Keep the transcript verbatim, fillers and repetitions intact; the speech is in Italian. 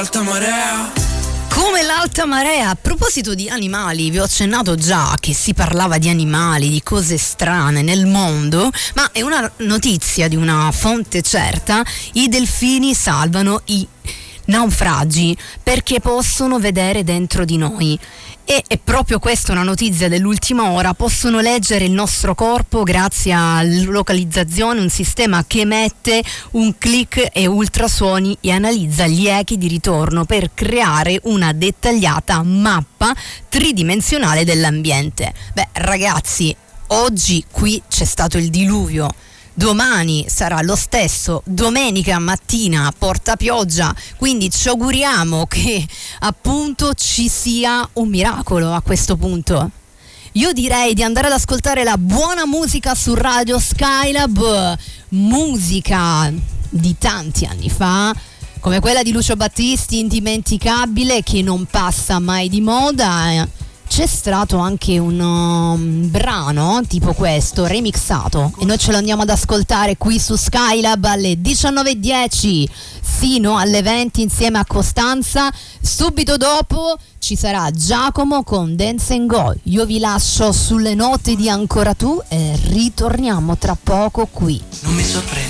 Alta marea. Come l'alta marea. A proposito di animali, vi ho accennato già che si parlava di animali, di cose strane nel mondo, ma è una notizia di una fonte certa: i delfini salvano i naufragi perché possono vedere dentro di noi. E è proprio questa una notizia dell'ultima ora: possono leggere il nostro corpo grazie a localizzazione, un sistema che emette un click e ultrasuoni e analizza gli echi di ritorno per creare una dettagliata mappa tridimensionale dell'ambiente. Beh ragazzi, oggi qui c'è stato il diluvio, domani sarà lo stesso, domenica mattina porta pioggia, quindi ci auguriamo che appunto ci sia un miracolo a questo punto. Io direi di andare ad ascoltare la buona musica su Radio Skylab, musica di tanti anni fa, come quella di Lucio Battisti, indimenticabile, che non passa mai di moda. C'è stato anche un um, brano tipo questo remixato e noi ce lo andiamo ad ascoltare qui su Skylab alle diciannove e dieci fino alle venti insieme a Costanza. Subito dopo ci sarà Giacomo con Dance and Go. Io vi lascio sulle note di Ancora Tu e ritorniamo tra poco qui. Non mi sorprende